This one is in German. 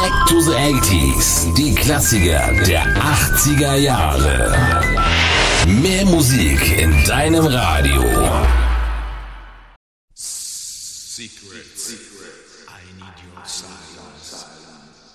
Back to the 80s. Die Klassiker der 80er Jahre. Mehr Musik in deinem Radio. Secret. I need your silence.